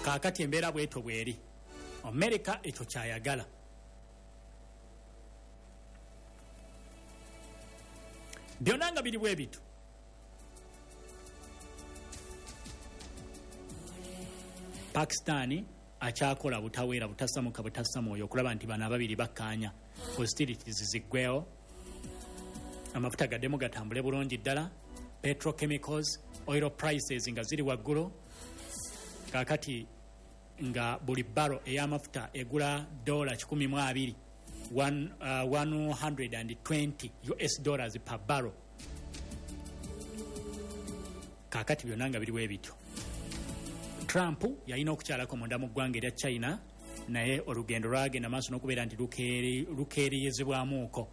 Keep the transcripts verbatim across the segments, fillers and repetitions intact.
Kaakati embeera bwetyo bweri. America ekyo kyayagala. Byonna nga biri bwe bitu. Pakistan akyakola butaweera butasamuka butasamwoyo okulaba nti bano ababiri bakkaanya hostilities ziggwewo, amafuta gaddemu gatambule bulungi ddala, petrochemicals, oil prices nga ziri waggulu. Kaakati nga buli baro ey'amafuta egula dola kikumi mu abiri, one hundred twenty U S dollars per barrel. Kaakati byonna nga biriwo ebityo. Trump yalina okukyalako munda mu ggwanga erya China, naye olugendo lwagenda maaso n'okubeera nti lukeereyezebwamuuko.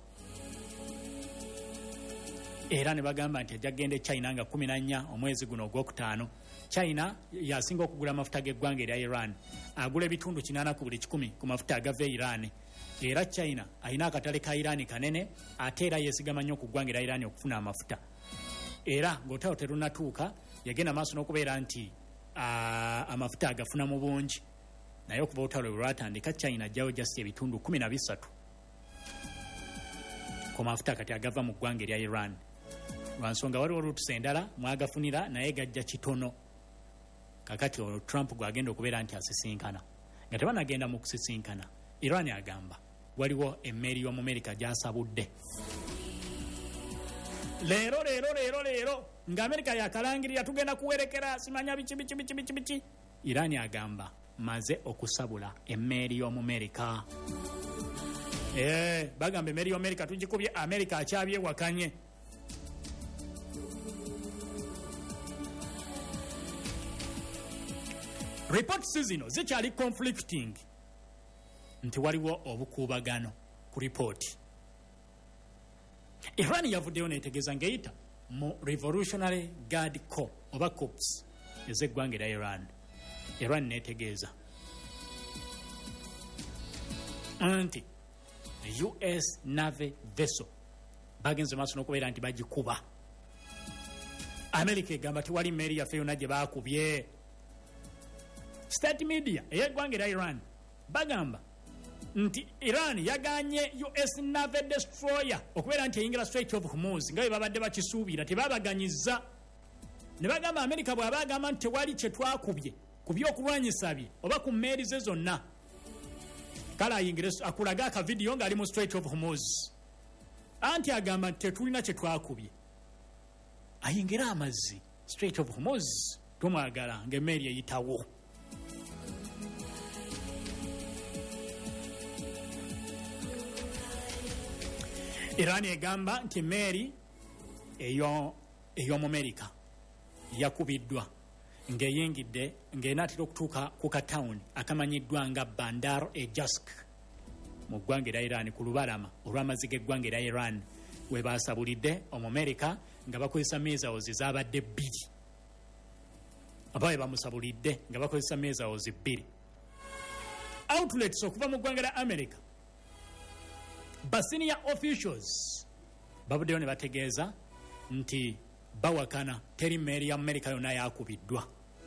Era ne bagamba nti ajja kugenda e China nga kumi na nnya omwezi guno ogwokutaano. China yasinga okugula amafuta g'eggwanga erya Iran, agula ebitundu kinaana ku buli kikumi ku mafuta agava e Iran. Era China alina akatale ka Iran kanene, ate era yeesigama nnyo ku ggwanga erya Iran okufuna amafuta. Era ng'olutalo terunatuuka yagenda maaso n'okubeera nti uh, amafuta agafuna mu bungi, naye okuva olutalo lwe lwatandika China ajjawo just ebitundu kumi na bisatu ku mafuta kati agava mu ggwanga erya Iran. Lwansonga waliwo olutusa endala mwagafunira naye gajja kitono. Kakati olwo Trump gwagenda okubeera nti asisinkana. Nga tebanagenda mu kusisinkana, Iran agamba waliwo emmeri y'omu America gy'asabudde. Leero leero leero leero nga America yakalangirira tugenda kuwerekera simanya biki biki biki biki biki. Iran agamba maze okusabula emmeri y'omu America. Eh, bagamba emmeri y'omu America tugikubye, America akyabye wakanye. Reports zino zikyali conflicting nti waliwo obukuubagano ku report. Iran yavuddeyo neetegeeza ng'eyita mu Revolutionary Guard Corps oba corps ez'eggwanga erya Iran. Iran neetegeeza nti U S Navy vessel bagenze maaso n'okubeera nti bagikuba. America egamba tewali mmeri yaffe yonna gye baakubye. State media ey'eggwanga erya Iran bagamba nti Iran yaganye U S Navy destroyer okubeera nti eyingira Strait of Hormuz nga bwe babadde bakisuubira, tebabaganyizza. Ne bagamba America bw'aba agamba nti tewali kye twakubye ku byokulwanyisa bye oba ku mmeeri ze zonna, kale ayingire akulaga akavidiyo ng'ali mu Strait of Hormuz, anti agamba nti tetulina kye twakubye. Ayingira amazzi Strait of Hormuz tumwagala ng'emmeeri eyitawo. Iran egamba nti emmeri eyo ey'omu America yakubiddwa ng'eyingidde ng'enaatera okutuuka ku katawuni akamanyiddwa nga Bandar e Jask mu ggwanga erya Iran ku lubalama olw'amazzi g'eggwanga erya Iran, we baasabulidde omu America nga bakozesa missiles zaabadde bbiri. Aba we bamusabulidde nga bakozesa missiles bbiri. Outlets okuva mu ggwanga lya America, ba senior officials babuddeyo ne bategeeza nti bawakana teri mmeeri ya America yonna yakubiddwa.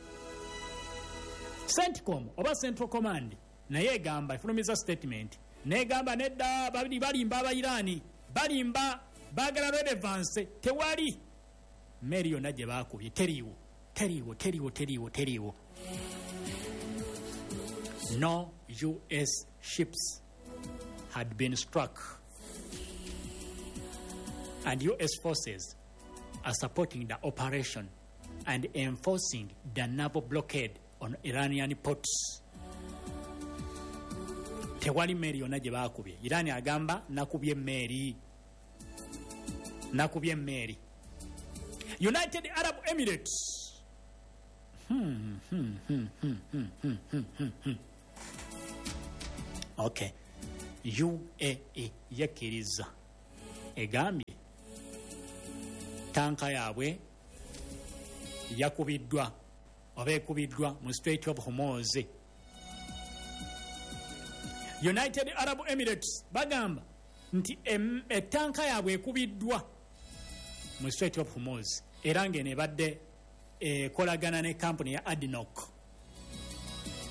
CENTCOM oba Central Command naye egamba efulumiza statement negamba nedda babiri balimba abayiraani, balimba baagala relevance, tewali mmeeri yonna gye baakubye, teriiwo teriiwo teriiwo teriiwo teriiwo. No U S ships had been struck, and U S forces are supporting the operation and enforcing the naval blockade on Iranian ports. Tewali mmeeri yonna gye baakubye. Iran agamba nakubye mmeeri, nakubye mmeeri. United Arab Emirates hmm, hmm, hmm, hmm, hmm, hmm, hmm, hmm. Okay. U A E yakkiriza egambye tanka yaabwe yakubiddwa oba ekubiddwa mu Strait of Hormuz. United Arab Emirates bagamba nti etanka yaabwe ekubiddwa mu Strait of Hormuz era ng'eno ebadde ekolagana ne kampuni ya ADNOC.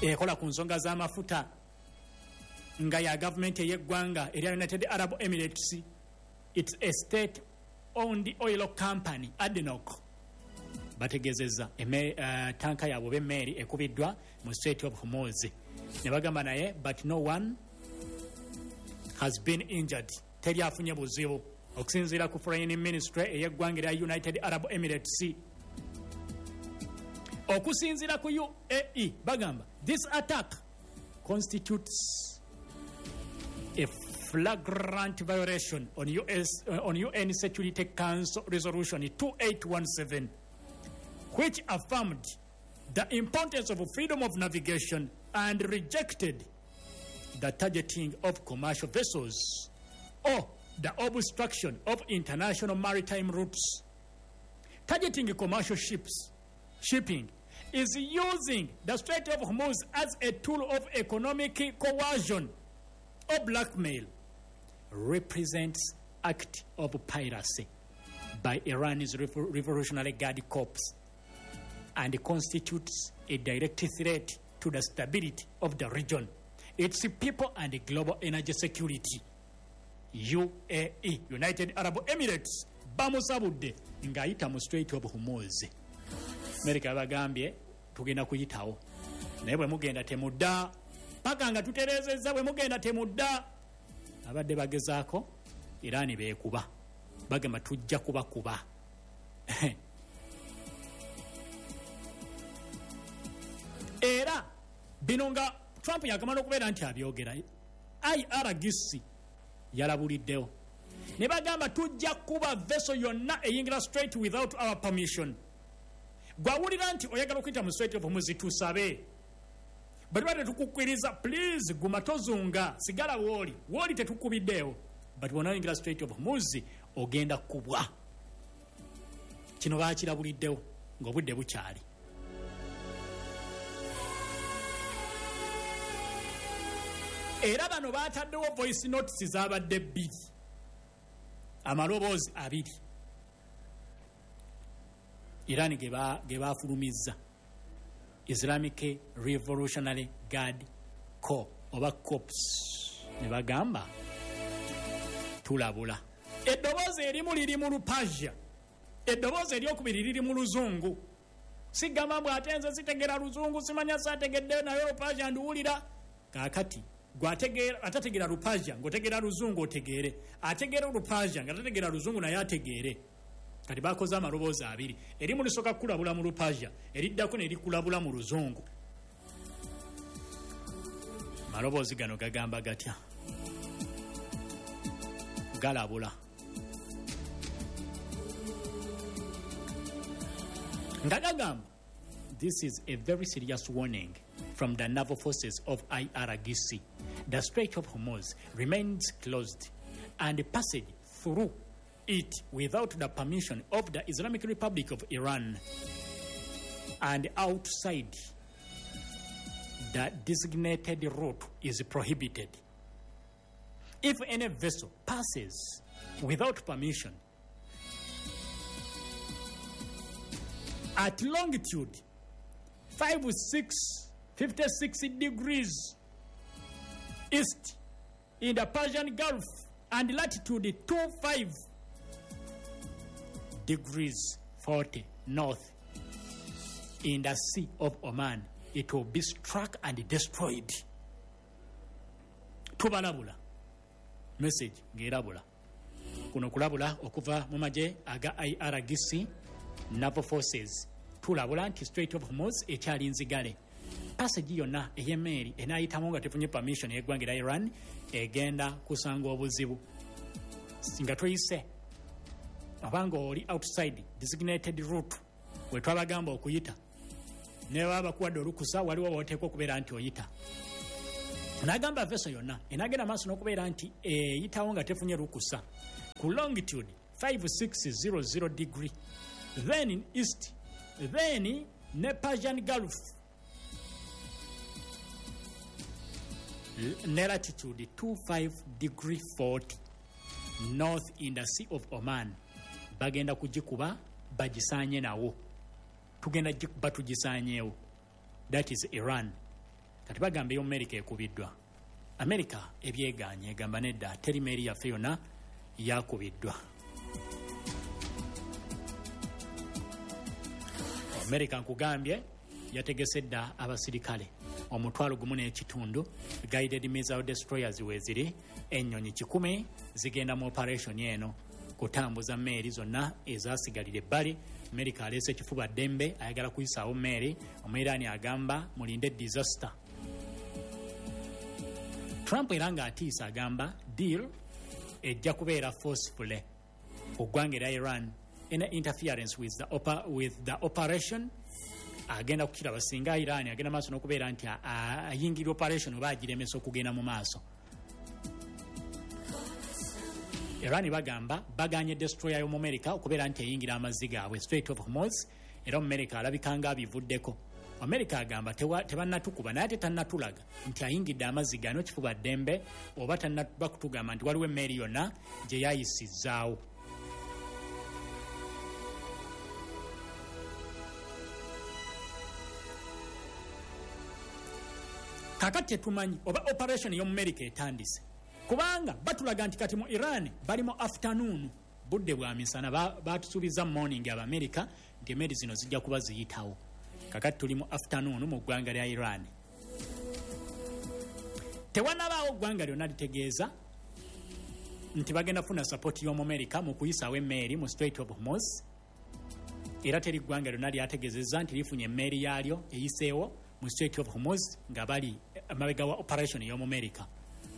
ekola ku nsonga z'amafuta nga ya gavumenti ey'eggwanga erya United Arab Emirates. It's a state owned oil company, ADNOC. Bategezeza uh, tanka yabo b'emmeeri ekubiddwa mu Strait of Hormuz. Ne bagamba naye but no one has been injured. Teri afunye buzibu okusinziira ku Foreign Ministry ey'eggwanga erya United Arab Emirates. Okusinziira ku U A E bagamba this attack constitutes a flagrant violation on U S uh, on U N Security Council Resolution twenty-eight seventeen, which affirmed the importance of freedom of navigation and rejected the targeting of commercial vessels or the obstruction of international maritime routes. Targeting commercial ships, shipping is using the Strait of Hormuz as a tool of economic coercion or blackmail, represents act of piracy by Iran's Revolutionary Guard Corps and constitutes a direct threat to the stability of the region, its people and global energy security. U A E, United Arab Emirates, bamusabudde ng'ayita mu Strait of Hormuz. America bagambye tugenda kuyitawo naye bwe mugenda temudda paka nga tutereezezza bwe mugenda temudda. Abadde bagezaako Iran beekuba bagamba tujja kubakuba. Era bino nga Trump yakamala okubeera nti abyogera, I R G C yalabuliddewo ne bagamba tujja kuba vessel yonna eyingira straight without our permission. Gwawulira nti oyagala okuyita mu Strait of Hormuz tusabe bali bade tukukkiriza, please guma tozunga sigala wooli wooli tetukubiddeewo, but bw'onaayingira Strait of Hormuz ogenda kubwa. Kino baakirabuliddewo ng'obudde bukyali. Era bano baataddewo voice notes z'abadde bbiri, amaloboozi abiri Iran ge baafulumizza, Islamic Revolutionary Guard Corps oba Corps, ne bagamba tulabula. Eddoboozi erimu liri mu Lupaja, eddoboozi eryokubiri liri mu Luzungu. Sigamba mbw ate nze sitegera Luzungu simanya saategeddeyo naye Lupaja nduwulira. Kaakati gwategeera atategeera Lupaja ng'otegeera Luzungu otegeere, ategeera Lupaja nga tategeera Luzungu naye ategeere. Kati bakoze amaloboozi abiri, erimu lisooka kulabula mu Lupaja, eriddako ne likulabula mu Luzungu. Maloboozi gano gagamba gatya? Galabula. Nga gagamba, this is a very serious warning from the naval forces of I R G C. The Strait of Hormuz remains closed and passage through it without the permission of the Islamic Republic of Iran and outside the designated route is prohibited. If any vessel passes without permission at longitude five six fifty-six degrees east in the Persian Gulf and latitude twenty-five degrees forty north in the Sea of Oman, it will be struck and destroyed. Tubalabula message ngerabula kuno kulabula okuva mu magye aga I R G C naval forces. Tulabula nti Strait of Hormuz ekyali nzigale, passage yonna ey'emmeeri enaayitamu nga tefunye permission y'eggwanga lya Iran egenda kusanga obuzibu singa tuyise abanga oli outside designated route we twabagamba okuyita ne baba kuwadde olukusa waliwo booteekwa okubeera nti oyita. N'agamba vessel yonna enaagenda maaso n'okubeera nti eyitawo nga tefunye lukusa ku longitude five six zero zero degree, then in east, then ne Persian Gulf ne latitude twenty-five degree forty north in the Sea of Oman. Bagenda kugikuba bagisaanye nawo, tugenda gikuba tugisaanyeewo, that is Iran. kati bagamba eyo America ekubiddwa. America ebyeganye egamba nedda teri meeri yaffe yonna yakubiddwa. America nkugambye yategese dda abasirikale omutwalo gumu n'ekitundu guided missile destroyers weziri ennyonyi kikumi zigenda mu operation eno kutambuza meeri zonna ezasigalire ebbali. America aleese ekifuba ddembe ayagala kuyisaawo meeri. Omwirani agamba mulinde disaster. Trump era ng'atiisa agamba deal ejja kubeera forceful ku ggwanga erya Iran in interference with the, opa, with the operation. Agenda kukiraba singa Iran agenda maaso n'okubeera nti ayingira operation oba agiremesa okugenda mu maaso. Iran bagamba baganye destroyer y'omu America okubeera nti eyingira amazzi gaabwe Strait of Hormuz, era mu America alabikanga abivuddeko. America agamba tebannatukuba naye ate tannatulaga nti ayingidde amazzi gano kifuba ddembe oba tannatuba kutugamba nti waliwo emmeeri yonna gye yayisizzaawo. Kakati tetumanyi oba operation y'omu America etandise kubanga batulaga nti kati mu Iran bali mu afternoon budde bwa misana batusuubiza morning aba America nti emmeeri zino zijja kuba ziyitawo. Kakati tuli mu afternoon mu ggwanga lya Iran. Tewanabaawo ggwanga lyonna litegeeza nti bagenda funa support y'omu America mu kuyisaawo emmeeri mu Strait of Hormuz. Era teri ggwanga lyonna lyategeezezza nti lifunye emmeeri yaalyo eyiseewo mu Strait of Hormuz nga bali amabega wa operation y'omu America.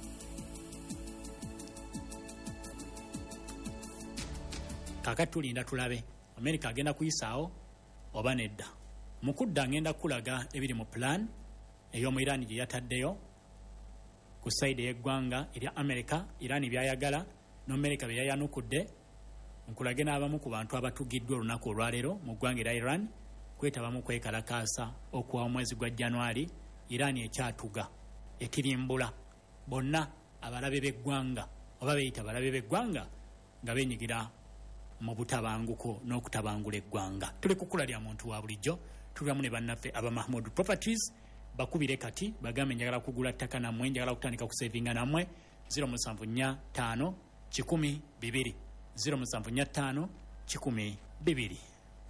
Kakati tulinda tulabe America agenda kuyisaawo oba nedda. Mukudda ngenda kulaga ebiri mu plan ey'omu Iran gye yataddeyo ku side y'eggwanga erya America. Iran byayagala n'America bye yayanukudde. Nkulage n'abamu ku bantu abatugiddwa olunaku olwaleero mu ggwanga erya Iran kwetaba mu kwekalakaasa okuwa omwezi gwa January. Iran ekyatuga ekirimbula bonna abalabe b'eggwanga oba beeyita abalabe b'eggwanga nga beenyigira mu butabanguko n'okutabangula eggwanga. Tuli kukula lya muntu wa bulijjo tulamu ne bannaffe aba Mahmood Properties bakubire kati bagambe njagala kugula ttaka nammwe njagala kutandika kusevinga nammwe zero seven four five kikumi bibiri zero seven four five kikumi bibiri.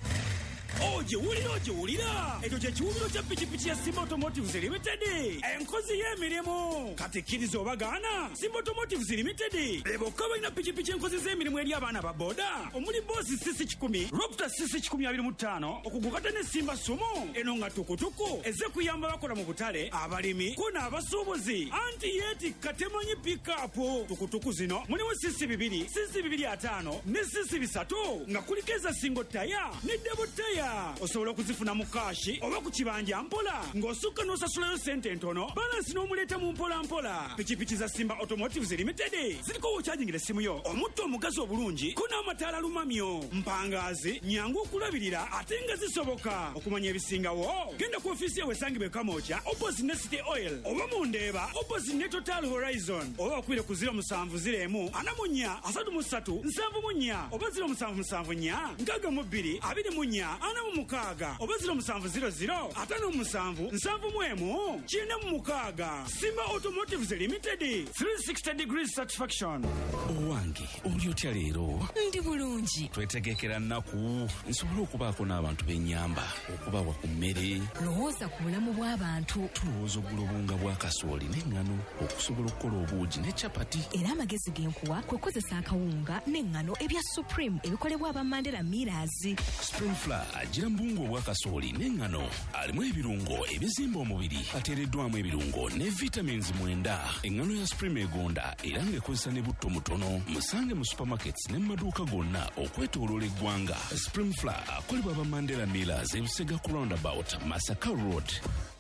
Oje wulira oje wulira ekyo kye kiwumiro kya pikipiki ya Simba Automotives Limited enkozi y'emirimu kati kkiriza obagaana. Simba Automotives Limited bokka balina pikipiki enkozi z'emirimu eri abaana ba boda omuli boosi sisi kikumi Raptor sisi kikumi abiri mu ttaano okugukata ne Simba Sumo eno nga tukutuku ezze kuyamba bakola mu butale abalimi kuna abasuubuzi anti yeeti katemanyi pikapu tukutuku zino mulimu sisi bibiri sisi bibiri ataano ne sisi bisatu nga kulikeza singo taya ne double taya. Osobola okuzifuna mu kashi oba ku kibanja mpola ng'osukka n'osasulayo sente entono balansi n'omuleeta mu mpola mpola. Pikipiki za Simba Automotives Limited ziriko wokyajingira essimu yo omutto omugazi obulungi ko n'amataala lumamyo mpangaazi nyangu okulabirira ate nga zisoboka. Okumanya ebisingawo genda ku ofiisi yawe esangibwe Kamooja opposite ne City Oil oba mu Ndeeba opposite ne Total Horizon oba okwire ku zero seven zero emu ana mu nnya asatu mu ssatu nsanvu mu nnya oba zero seven seven nnya nkaaga mu bbiri abiri mu nnya ana mu mukaaga oba zero seven zero zero atano mu nsanvu nsanvu mu emu kyenda mu mukaaga. Simba Automotives Limited three sixty degrees satisfaction. Owange oli otya leero? Ndi bulungi. Twetegekera nnaku nsobola okubaako n'abantu b'ennyamba okubawa ku mmere. Lowooza ku bulamu bw'abantu. Tulowooza oggula obunga bwa kasooli n'eŋŋano okusobola okukola obuugi ne capati. Era amagezi ge nkuwa kwe kukozesa akawunga n'eŋŋano ebya Supreme ebikolebwa aba Mandela Millers. Spring Flour agira mbungu obwa kasooli n'eŋŋano alimu ebirungo ebizimba omubiri ateereddwamu ebirungo ne vitamins mwenda. Eŋŋano ya Supreme egonda era ng'ekozesa ne butto mutono. Musange mu supermarkets ne mu maduuka gonna okwetooloola eggwanga. Spring Flour akolebwa aba Mandela Millers e Busega ku roundabout Masaka Road.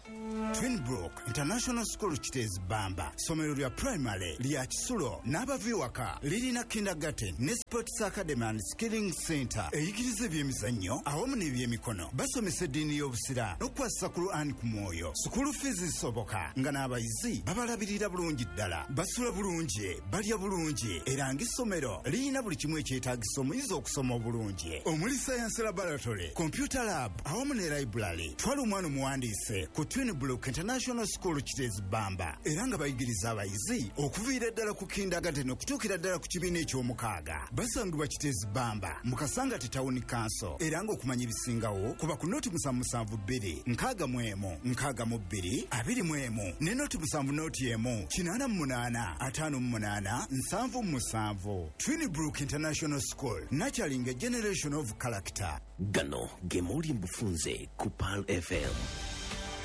Twinbrook International School Kitezi Bamba somero lya primary lya Kisulo n'abaviwaka lirina kindergarten ne sports academy and skilling center eyigiriza ebyemizannyo awamu n'ebyemikono. Basomesa eddiini y'obusira n'okukwasa ku Quran ku mwoyo. School fees zisoboka nga n'abayizi babalabirira bulungi ddala. Basula bulungi balya bulungi era ng'essomero lirina buli kimu ekyetaagisa omuyizi okusoma obulungi omuli science laboratory computer lab awamu ne library. Twala omwana omuwandiise ku Twinbrook Twinbrook International School Kitezi Bamba era nga bayigiriza abayizi okuviira ddala ku kindergarten okutuukira ddala ku kibiina eky'omukaaga. Basangibwa Kitezi Bamba mu Kasangati Town Council era nga okumanya ebisingawo kuba ku noti musanvu musanvu bbiri nkaaga mu emu nkaaga mu bbiri abiri mu emu ne noti musanvu noti emu kinaana mu munaana ataano mu munaana nsanvu mu musanvu. Twinbrook International School, nurturing a generation of character. Gano ge muli mbufunze ku P A L F M.